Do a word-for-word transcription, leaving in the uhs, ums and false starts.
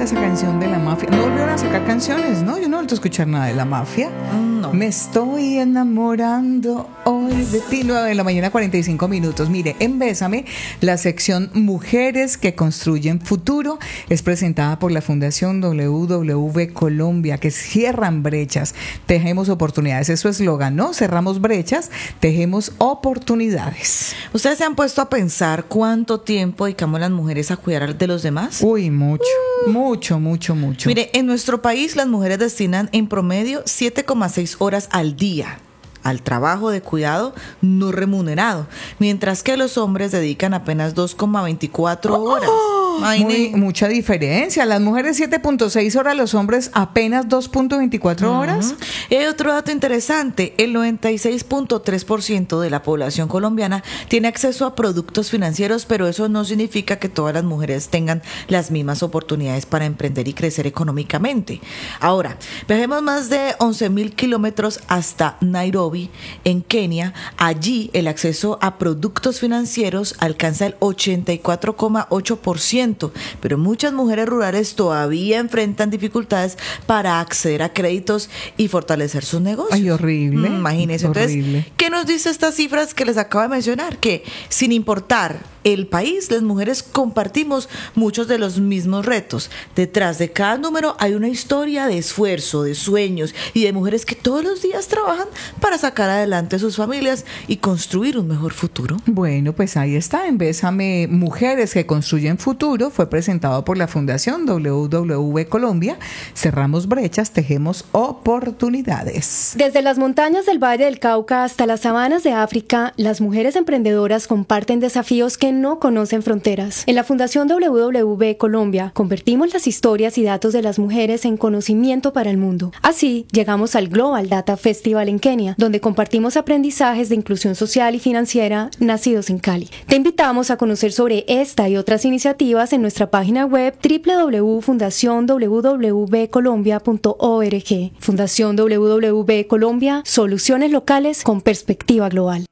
de esa canción de La Mafia? No volvieron a sacar canciones, ¿no? Yo no he vuelto a escuchar nada de La Mafia. No. Me estoy enamorando hoy de ti. nueve de la mañana, cuarenta y cinco minutos. Mire, en Bésame, la sección Mujeres que Construyen Futuro es presentada por la Fundación W W Colombia, que cierran brechas, tejemos oportunidades. Es su eslogan, ¿no? Cerramos brechas, tejemos oportunidades. ¿Ustedes se han puesto a pensar cuánto tiempo dedicamos las mujeres a cuidar de los demás? Uy, mucho, uh. mucho, mucho, mucho. Mire, en nuestro país las mujeres destinan en promedio siete coma seis horas al día al trabajo de cuidado no remunerado, mientras que los hombres dedican apenas dos coma veinticuatro horas. Oh, muy, mucha diferencia. Las mujeres siete punto seis horas, los hombres apenas dos punto veinticuatro uh-huh. horas. Y hay otro dato interesante, el noventa y seis punto tres por ciento de la población colombiana tiene acceso a productos financieros, pero eso no significa que todas las mujeres tengan las mismas oportunidades para emprender y crecer económicamente. Ahora, viajemos más de once mil kilómetros hasta Nairobi, en Kenia. Allí el acceso a productos financieros alcanza el ochenta y cuatro coma ocho por ciento, pero muchas mujeres rurales todavía enfrentan dificultades para acceder a créditos y fortalecer sus negocios. Ay, horrible. Mm, imagínense. Horrible. Entonces, ¿qué nos dice estas cifras que les acabo de mencionar? Que sin importar el país, las mujeres compartimos muchos de los mismos retos. Detrás de cada número hay una historia de esfuerzo, de sueños y de mujeres que todos los días trabajan para sacar adelante a sus familias y construir un mejor futuro. Bueno, pues ahí está, en Bésame, Mujeres que Construyen Futuro, fue presentado por la Fundación W W Colombia. Cerramos brechas, tejemos oportunidades. Desde las montañas del Valle del Cauca hasta las sabanas de África, las mujeres emprendedoras comparten desafíos que no conocen fronteras. En la Fundación W W Colombia, convertimos las historias y datos de las mujeres en conocimiento para el mundo. Así, llegamos al Global Data Festival en Kenia, donde compartimos aprendizajes de inclusión social y financiera nacidos en Cali. Te invitamos a conocer sobre esta y otras iniciativas en nuestra página web doble u doble u doble u punto fundación w w colombia punto org. Fundación W W Colombia, soluciones locales con perspectiva global.